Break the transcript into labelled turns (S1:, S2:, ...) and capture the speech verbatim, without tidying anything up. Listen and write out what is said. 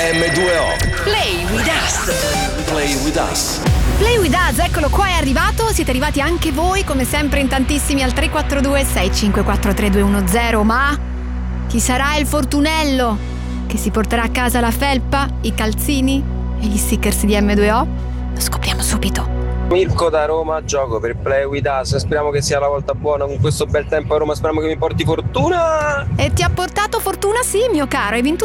S1: emme due o.
S2: Play with us.
S1: Play with us.
S3: Play with us, eccolo qua, è arrivato. Siete arrivati anche voi, come sempre in tantissimi, al tre quattro due sei cinque quattro tre due uno zero. Ma chi sarà il fortunello che si porterà a casa la felpa, i calzini e gli stickers di emme due o? Lo scopriamo subito.
S4: Mirko da Roma, gioco per Play with us. Speriamo che sia la volta buona con questo bel tempo a Roma. Speriamo che mi porti fortuna.
S3: E ti ha portato fortuna, sì, mio caro. Hai vinto